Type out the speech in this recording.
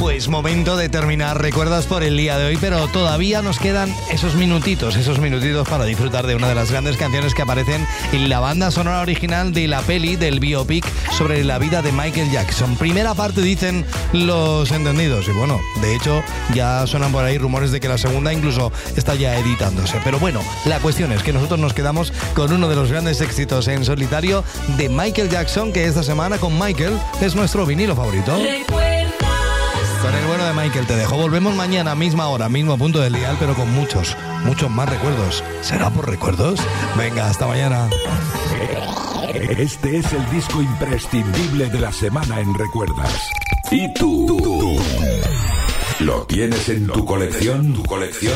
Pues momento de terminar recuerdos por el día de hoy, pero todavía nos quedan esos minutitos para disfrutar de una de las grandes canciones que aparecen en la banda sonora original de la peli del biopic sobre la vida de Michael Jackson. Primera parte, dicen los entendidos, y bueno, de hecho ya suenan por ahí rumores de que la segunda incluso está ya editándose. Pero bueno, la cuestión es que nosotros nos quedamos con uno de los grandes éxitos en solitario de Michael Jackson, que esta semana con Michael es nuestro vinilo favorito. Con el bueno de Michael te dejo. Volvemos mañana, misma hora, mismo punto del dial, pero con muchos más recuerdos. ¿Será por recuerdos? Venga, hasta mañana. Este es el disco imprescindible de la semana en Recuerdas. ¿Y tú? ¿Lo tienes en tu colección?